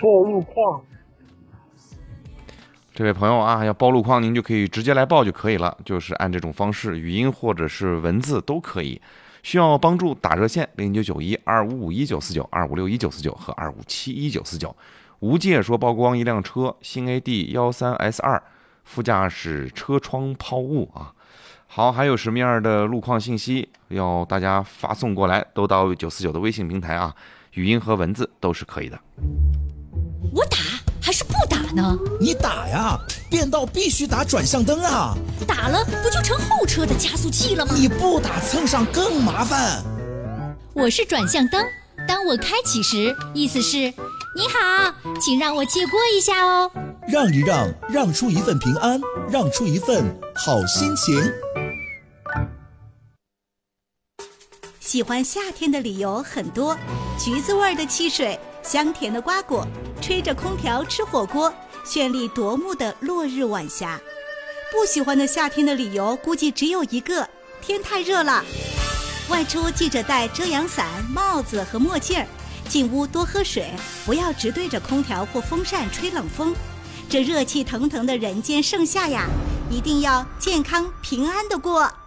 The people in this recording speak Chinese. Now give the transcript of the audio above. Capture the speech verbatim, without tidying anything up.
报路况。 这位朋友啊，要报路况，您就可以直接来报就可以了，就是按这种方式，语音或者是文字都可以。需要帮助打热线零九九一二五五一九四九二五六一九四九和二五七一九四九。吴界说曝光一辆车，新 A D 一三 S 二，副驾驶车窗抛物啊。好，还有什么样的路况信息要大家发送过来，都到九四九的微信平台啊，语音和文字都是可以的。 我打还是不打呢？ 你打呀，变道必须打转向灯啊！ 打了不就成后车的加速器了吗？ 你不打蹭上更麻烦。 我是转向灯，当我开启时，意思是你好，请让我借过一下哦。 让一让，让出一份平安，让出一份好心情。 喜欢夏天的理由很多，橘子味的汽水，香甜的瓜果，吹着空调吃火锅，绚丽夺目的落日晚霞。不喜欢的夏天的理由估计只有一个，天太热了。外出记着带遮阳伞、帽子和墨镜，进屋多喝水，不要直对着空调或风扇吹冷风。这热气腾腾的人间盛夏呀，一定要健康平安的过。